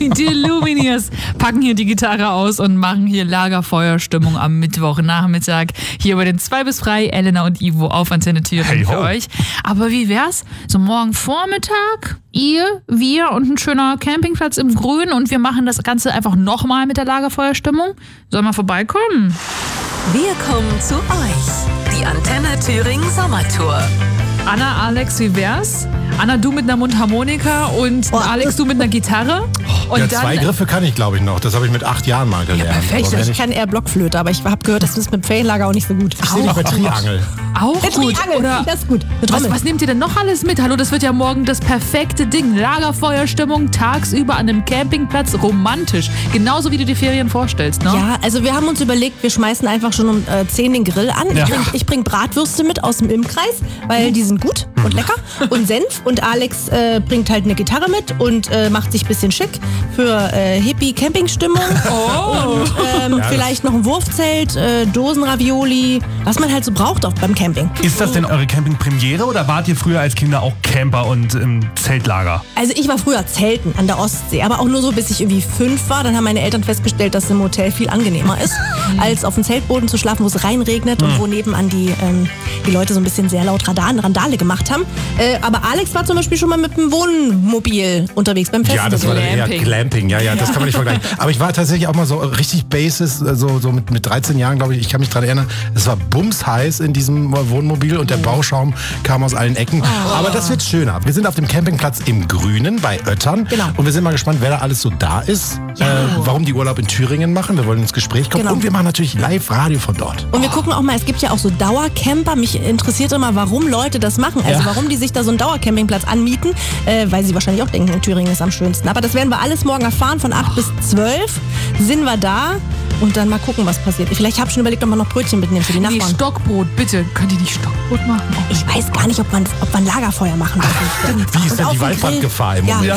Die Lumineers packen hier die Gitarre aus und machen hier Lagerfeuerstimmung am Mittwochnachmittag. Hier bei den 2 bis 3, Elena und Ivo auf Antenne Thüringen für euch. Aber wie wär's? So morgen Vormittag, ihr, wir und ein schöner Campingplatz im Grün und wir machen das Ganze einfach nochmal mit der Lagerfeuerstimmung. Sollen wir vorbeikommen? Wir kommen zu euch. Die Antenne Thüringen Sommertour. Anna, Alex, wie wär's? Anna, du mit einer Mundharmonika und Alex, du mit einer Gitarre. Und ja, dann 2 Griffe kann ich, glaube ich, noch. Das habe ich mit 8 Jahren mal gelernt. perfekt. Aber wenn Ich kann eher Blockflöte, aber ich habe gehört, das ist mit dem Ferienlager auch nicht so gut. ich sehe dich bei Triangel. auch Der gut. Triangel, Oder das ist gut. Eine Trommel. was nehmt ihr denn noch alles mit? Hallo, das wird ja morgen das perfekte Ding. Lagerfeuerstimmung, tagsüber an einem Campingplatz, romantisch. Genauso wie du die Ferien vorstellst, ne? Ja, also wir haben uns überlegt, wir schmeißen einfach schon um 10 den Grill an. Ja. Ich bring Bratwürste mit aus dem Imkreis, weil die sind gut und lecker. Und Senf. Und Alex bringt halt eine Gitarre mit und macht sich ein bisschen schick für Hippie-Camping-Stimmung. Und vielleicht noch ein Wurfzelt, Dosenravioli, was man halt so braucht auch beim Camping. Ist das denn eure Campingpremiere oder wart ihr früher als Kinder auch Camper und im Zeltlager? Also ich war früher Zelten an der Ostsee, aber auch nur so, bis ich irgendwie 5 war. Dann haben meine Eltern festgestellt, dass es im Hotel viel angenehmer ist, als auf dem Zeltboden zu schlafen, wo es reinregnet und wo nebenan die Leute so ein bisschen sehr laut Randale gemacht haben. Aber Alex war zum Beispiel schon mal mit dem Wohnmobil unterwegs beim Festival. Ja, das war dann eher Glamping. Glamping. Ja, das kann man nicht vergleichen. Aber ich war tatsächlich auch mal so richtig Basis, so mit 13 Jahren, glaube ich kann mich dran erinnern. Es war bumsheiß in diesem Wohnmobil und der Bauschaum kam aus allen Ecken. Aber das wird schöner. Wir sind auf dem Campingplatz im Grünen bei Oettern. Genau. Und wir sind mal gespannt, wer da alles so da ist. Warum die Urlaub in Thüringen machen. Wir wollen ins Gespräch kommen. Genau. Und wir machen natürlich Live-Radio von dort. Und wir gucken auch mal, es gibt ja auch so Dauercamper. Mich interessiert immer, warum Leute das machen. Also warum die sich da so einen Dauercampingplatz anmieten. Weil sie wahrscheinlich auch denken, in Thüringen ist am schönsten. Aber das werden wir alles morgen erfahren. Von 8 bis 12 sind wir da. Und dann mal gucken, was passiert. Vielleicht habe ich schon überlegt, ob man noch Brötchen mitnehmen für die Nee, Nachbarn. Stockbrot, bitte. Könnt ihr nicht Stockbrot machen? Oh. Ich weiß gar nicht, ob man Lagerfeuer machen darf. Wie ist denn die Waldbrandgefahr im Moment?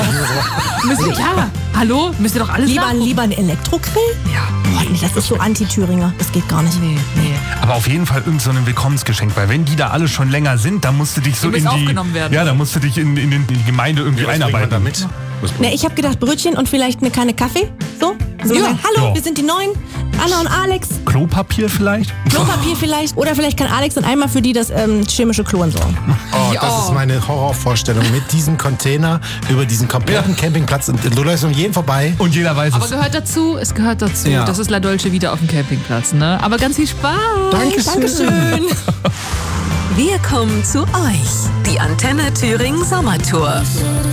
Hallo? Müsst ihr doch alles nachgucken. Lieber ein Elektrogrill? Ja. Oh, nee, das ist so Anti-Thüringer. Das geht gar nicht. Nee. Aber auf jeden Fall irgend so ein Willkommensgeschenk, weil wenn die da alle schon länger sind, dann musst du dich so Du in musst die aufgenommen werden. Ja, dann musst du dich in die Gemeinde irgendwie einarbeiten. damit? Ne, ich habe gedacht, Brötchen und vielleicht eine Kanne Kaffee. So? Also man sagt, hallo, Ja. wir sind die Neuen. Anna und Alex. Klopapier vielleicht? Klopapier vielleicht. Oder vielleicht kann Alex dann einmal für die das chemische Klo entsorgen. Oh, das ist meine Horrorvorstellung mit diesem Container über diesen kompletten Campingplatz. Und du läufst um jeden vorbei. Und jeder weiß Aber es. es gehört dazu. Ja. Das ist La Dolce wieder auf dem Campingplatz, ne? Aber ganz viel Spaß. Dankeschön. Wir kommen zu euch. Die Antenne Thüringen Sommertour.